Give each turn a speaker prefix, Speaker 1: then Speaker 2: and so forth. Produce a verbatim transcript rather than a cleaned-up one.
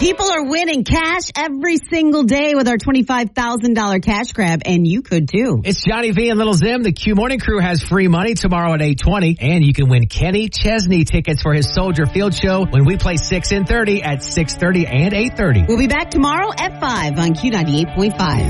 Speaker 1: People are winning cash every single day with our twenty-five thousand dollars cash grab, and you could too.
Speaker 2: It's Johnny V and Little Zim. The Q Morning Crew has free money tomorrow at eight twenty, and you can win Kenny Chesney tickets for his Soldier Field show when we play six and thirty at six thirty and eight thirty.
Speaker 1: We'll be back tomorrow at five on Q ninety-eight point five.